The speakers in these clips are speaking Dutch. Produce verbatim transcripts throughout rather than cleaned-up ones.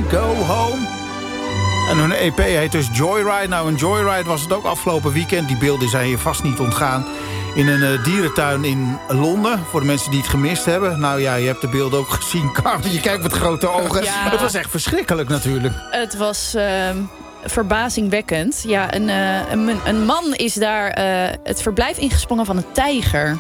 Can't Go Home. En hun E P heet dus Joyride. Nou, een Joyride was het ook afgelopen weekend. Die beelden zijn je vast niet ontgaan. In een uh, dierentuin in Londen. Voor de mensen die het gemist hebben. Nou ja, je hebt de beelden ook gezien, Carmen. Je kijkt met grote ogen. Ja. Het was echt verschrikkelijk natuurlijk. Het was uh, verbazingwekkend. Ja, een, uh, een, een man is daar uh, het verblijf ingesprongen van een tijger.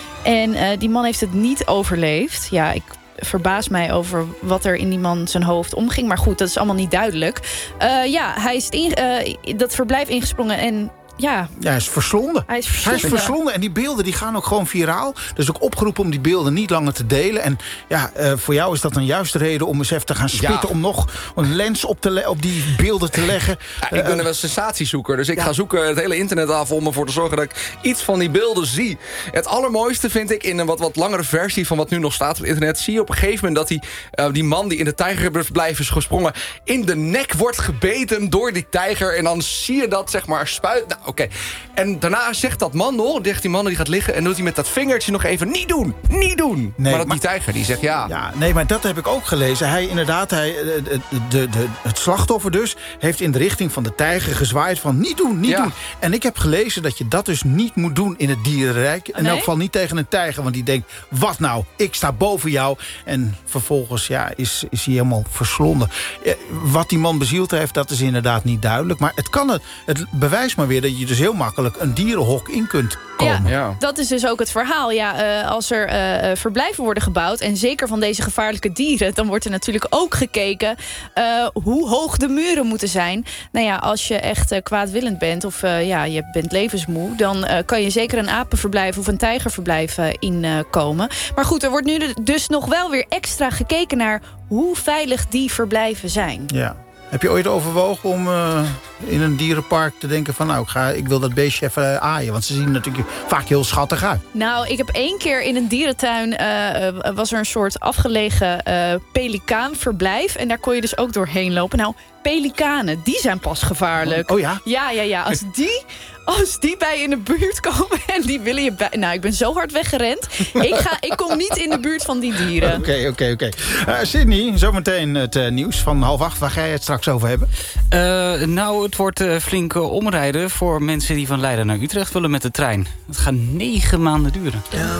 En uh, die man heeft het niet overleefd. Ja, ik verbaas mij over wat er in die man zijn hoofd omging. Maar goed, dat is allemaal niet duidelijk. Uh, ja, hij is in, uh, dat verblijf ingesprongen en ja, ja, hij is verslonden. Hij is verslonden. Hij is verslonden. En die beelden die gaan ook gewoon viraal. Dus ook opgeroepen om die beelden niet langer te delen. En ja, uh, voor jou is dat een juiste reden om eens even te gaan spitten. Ja. Om nog een lens op, te op die beelden te leggen. Ja, ik ben uh, een sensatiezoeker. Dus ik ja. ga zoeken het hele internet af om ervoor te zorgen dat ik iets van die beelden zie. Het allermooiste vind ik in een wat, wat langere versie van wat nu nog staat op het internet. Zie je op een gegeven moment dat die, uh, die man die in de tijgerverblijf is gesprongen in de nek wordt gebeten door die tijger. En dan zie je dat zeg maar spuit. Nou, oké. Okay. En daarna zegt dat man nog, zegt die man die gaat liggen en doet hij met dat vingertje nog even niet doen, niet doen. Nee, maar dat maar, die tijger die zegt ja. Ja, nee, maar dat heb ik ook gelezen. Hij inderdaad, hij, de, de, de, het slachtoffer dus heeft in de richting van de tijger gezwaaid van niet doen, niet ja. doen. En ik heb gelezen dat je dat dus niet moet doen in het dierenrijk. In nee? elk geval niet tegen een tijger, want die denkt, wat nou, ik sta boven jou. En vervolgens ja, is, is hij helemaal verslonden. Wat die man bezield heeft, dat is inderdaad niet duidelijk. Maar het kan het, het bewijst maar weer dat je dus heel makkelijk een dierenhok in kunt komen. Ja, ja. Dat is dus ook het verhaal. Ja, uh, als er uh, verblijven worden gebouwd, en zeker van deze gevaarlijke dieren, dan wordt er natuurlijk ook gekeken uh, hoe hoog de muren moeten zijn. Nou ja, als je echt uh, kwaadwillend bent of uh, ja, je bent levensmoe, dan uh, kan je zeker een apenverblijf of een tijgerverblijf uh, inkomen. Uh, maar goed, er wordt nu dus nog wel weer extra gekeken naar hoe veilig die verblijven zijn. Ja. Heb je ooit overwogen om uh, in een dierenpark te denken van nou, ik, ga, ik wil dat beestje even uh, aaien? Want ze zien natuurlijk vaak heel schattig uit. Nou, ik heb één keer in een dierentuin, uh, was er een soort afgelegen uh, pelikaanverblijf. En daar kon je dus ook doorheen lopen. Nou, pelikanen, die zijn pas gevaarlijk. Oh ja? Ja, ja, ja. Als die, als die bij je in de buurt komen en die willen je bij... Nou, ik ben zo hard weggerend. Ik, ga, ik kom niet in de buurt van die dieren. Oké, oké, oké. Sydney, zometeen het uh, nieuws van half acht. Waar ga je het straks over hebben? Uh, nou, het wordt uh, flink uh, omrijden voor mensen die van Leiden naar Utrecht willen met de trein. Het gaat negen maanden duren.